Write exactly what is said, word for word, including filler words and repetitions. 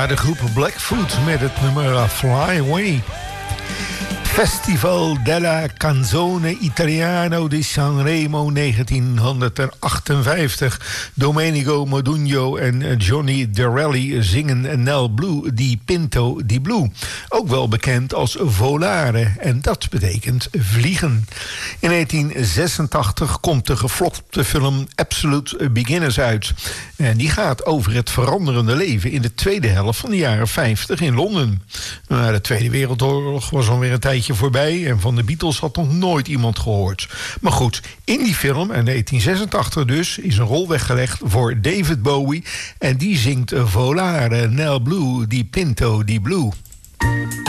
Ja, de groep Blackfoot met het nummer Fly Away. Festival della Canzone Italiano di Sanremo negentienhonderdachtenvijftig. Domenico Modugno en Johnny Dorelli zingen Nel Blue di Pinto di Blue. Ook wel bekend als volare, en dat betekent vliegen. In negentien zesentachtig komt de geflopte film Absolute Beginners uit. En die gaat over het veranderende leven in de tweede helft van de jaren vijftig in Londen. Nou, de Tweede Wereldoorlog was alweer een tijdje voorbij en van de Beatles had nog nooit iemand gehoord. Maar goed, in die film, in negentien zesentachtig dus, is een rol weggelegd voor David Bowie en die zingt Volare, Nel Blue, di Pinto di Blue.